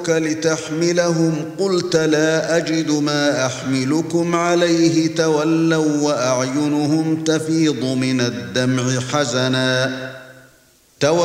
لتحملهم قلت لا أجد ما أحملكم عليه تولوا وأعينهم تفيض من الدمع حزنا